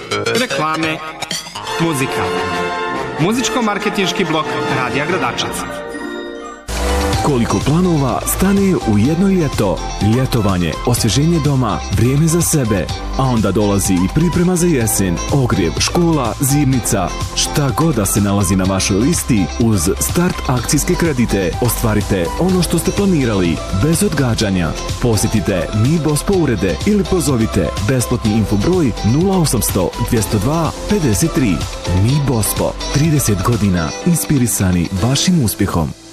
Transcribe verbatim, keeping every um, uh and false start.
reklame, muzika. Muzičko-marketinški blok Radija Gradačac. Koliko planova stane u jedno ljeto. Ljetovanje, osvježenje doma, vrijeme za sebe. A onda dolazi i priprema za jesen, ogrjev, škola, zimnica. Šta god da se nalazi na vašoj listi, uz Start akcijske kredite ostvarite ono što ste planirali, bez odgađanja. Posjetite Mi Bospo urede ili pozovite besplatni info broj nula osamsto dvjesto dva pedeset tri. Mi Bospo, trideset godina inspirisani vašim uspjehom.